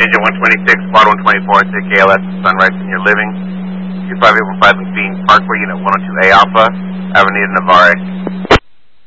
Ranger 126, Quad 124, say KLS, sunrise in your living. 25815 Bean Parkway, Unit 102A Alpha, Avenida Navarre.